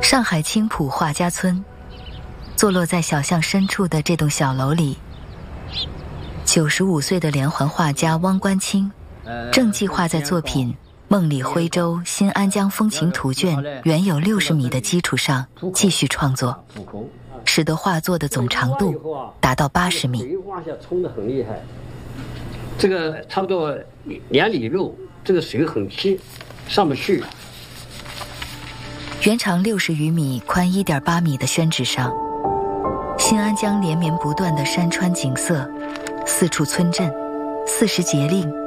上海青浦画家村，坐落在小巷深处的这栋小楼里，95岁的连环画家汪观清正计划在作品《梦里徽州新安江风情图卷》原有60米的基础上继续创作，使得画作的总长度达到80米。 水往下冲得很厉害，这个差不多2里路，这个水很稀，上不去。 原长60余米、宽1.8米的宣纸上，新安江连绵不断的山川景色，4处村镇，40节令。